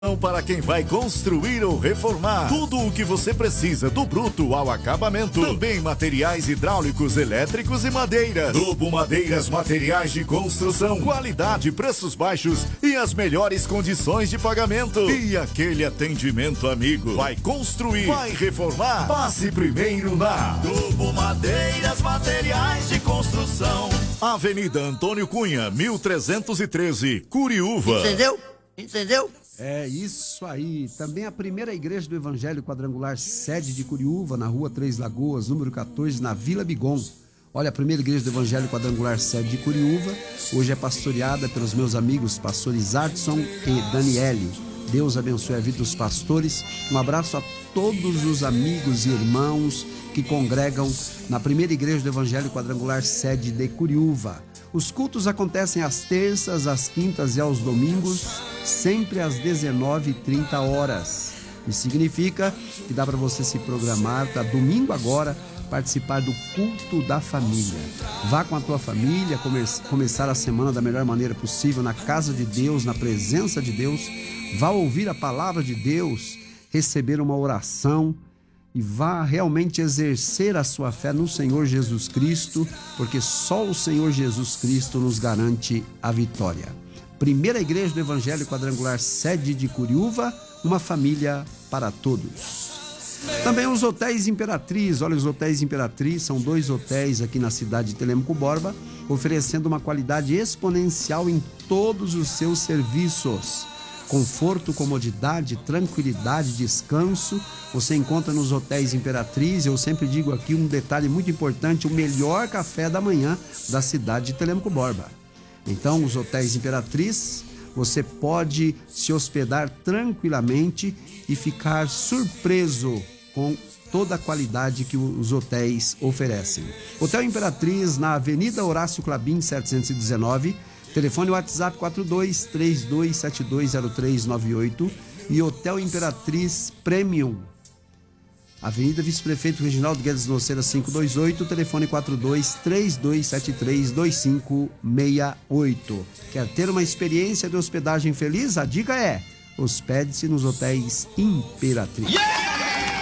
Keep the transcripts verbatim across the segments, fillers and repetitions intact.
Para quem vai construir ou reformar, tudo o que você precisa do bruto ao acabamento, também materiais hidráulicos, elétricos e madeiras. Grupo Madeiras Materiais de Construção, qualidade, preços baixos e as melhores condições de pagamento. E aquele atendimento amigo. Vai construir, vai reformar? Passe primeiro na Grupo Madeiras Materiais de Construção, Avenida Antônio Cunha, mil trezentos e treze, Curiúva. Entendeu? Entendeu? É isso aí. Também a primeira igreja do Evangelho Quadrangular, sede de Curiúva, na rua Três Lagoas, número quatorze, na Vila Bigon. Olha, a primeira igreja do Evangelho Quadrangular, sede de Curiúva, hoje é pastoreada pelos meus amigos pastores Artson e Daniele. Deus abençoe a vida dos pastores. Um abraço a todos os amigos e irmãos que congregam na primeira igreja do Evangelho Quadrangular, sede de Curiúva. Os cultos acontecem às terças, às quintas e aos domingos, sempre às dezenove e trinta horas. Isso significa que dá para você se programar para domingo agora participar do culto da família. Vá com a tua família come- começar a semana da melhor maneira possível na casa de Deus, na presença de Deus. Vá ouvir a palavra de Deus, receber uma oração e vá realmente exercer a sua fé no Senhor Jesus Cristo, porque só o Senhor Jesus Cristo nos garante a vitória. Primeira igreja do Evangelho Quadrangular, sede de Curiúva, uma família para todos. Também os hotéis Imperatriz. Olha, os hotéis Imperatriz são dois hotéis aqui na cidade de Telêmaco Borba, oferecendo uma qualidade exponencial em todos os seus serviços. Conforto, comodidade, tranquilidade, descanso, você encontra nos hotéis Imperatriz. Eu sempre digo aqui um detalhe muito importante: o melhor café da manhã da cidade de Telêmaco Borba. Então, os hotéis Imperatriz, você pode se hospedar tranquilamente e ficar surpreso com toda a qualidade que os hotéis oferecem. Hotel Imperatriz, na Avenida Horácio Clabin, setecentos e dezenove, telefone WhatsApp quatro dois três dois sete dois zero três nove oito, e Hotel Imperatriz Premium, Avenida Vice-Prefeito Reginaldo Guedes Noceira quinhentos e vinte e oito, telefone quatro dois três dois sete três dois cinco seis oito. Quer ter uma experiência de hospedagem feliz? A dica é: hospede-se nos hotéis Imperatriz. Yeah!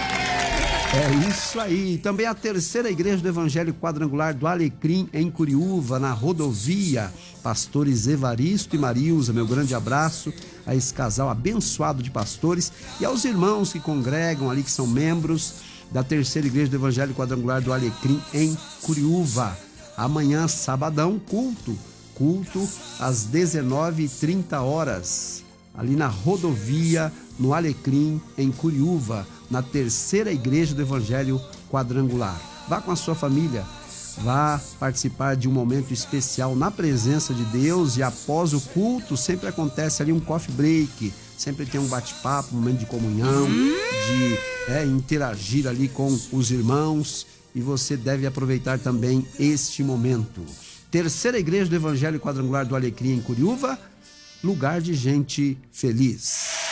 É isso aí. Também a terceira igreja do Evangelho Quadrangular do Alecrim, em Curiúva, na rodovia. Pastores Evaristo e Marilza, meu grande abraço a esse casal abençoado de pastores e aos irmãos que congregam ali, que são membros da terceira igreja do Evangelho Quadrangular do Alecrim, em Curiúva. Amanhã, sabadão, culto, culto às dezenove e trinta horas, ali na rodovia, no Alecrim, em Curiúva, na terceira igreja do Evangelho Quadrangular. Vá com a sua família, vá participar de um momento especial na presença de Deus, e após o culto sempre acontece ali um coffee break, sempre tem um bate-papo, um momento de comunhão, de é, interagir ali com os irmãos, e você deve aproveitar também este momento. Terceira igreja do Evangelho Quadrangular do Alecrim, em Curiúva, lugar de gente feliz.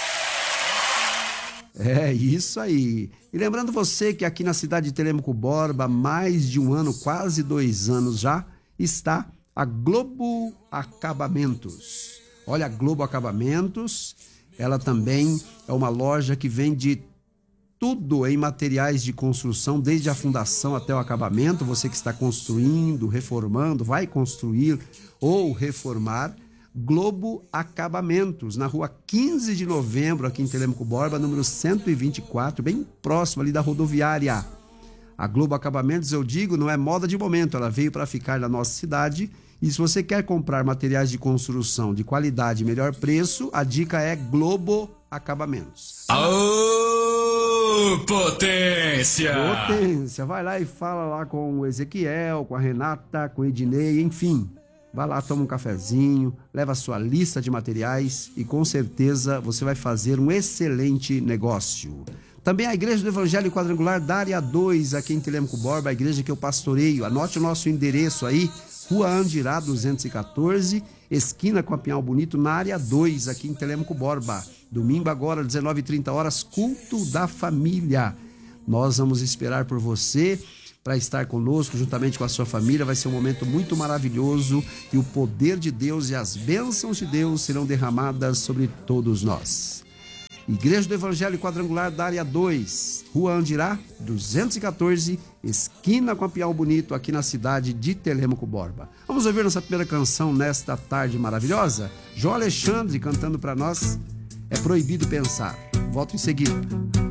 É isso aí. E lembrando você que aqui na cidade de Telêmaco Borba, mais de um ano, quase dois anos já, está a Globo Acabamentos. Olha, a Globo Acabamentos, ela também é uma loja que vende tudo em materiais de construção, desde a fundação até o acabamento. Você que está construindo, reformando, vai construir ou reformar, Globo Acabamentos, na rua quinze de novembro, aqui em Telêmaco Borba, número cento e vinte e quatro, bem próximo ali da rodoviária. A Globo Acabamentos, eu digo, não é moda de momento, ela veio para ficar na nossa cidade. E se você quer comprar materiais de construção de qualidade e melhor preço, a dica é Globo Acabamentos. Aô, potência! Potência, vai lá e fala lá com o Ezequiel, com a Renata, com o Ednei, enfim. Vai lá, toma um cafezinho, leva a sua lista de materiais e com certeza você vai fazer um excelente negócio. Também a Igreja do Evangelho Quadrangular da Área dois, aqui em Telêmaco Borba, a igreja que eu pastoreio. Anote o nosso endereço aí, Rua Andirá duzentos e quatorze, esquina com a Pinhal Bonito, na Área dois, aqui em Telêmaco Borba. Domingo agora, dezenove e trinta horas, culto da família. Nós vamos esperar por você para estar conosco, juntamente com a sua família. Vai ser um momento muito maravilhoso e o poder de Deus e as bênçãos de Deus serão derramadas sobre todos nós. Igreja do Evangelho Quadrangular da área dois, Rua Andirá, duzentos e quatorze, esquina com a Piau Bonito, aqui na cidade de Telêmaco Borba. Vamos ouvir nossa primeira canção nesta tarde maravilhosa? João Alexandre cantando para nós, É Proibido Pensar. Volto em seguida.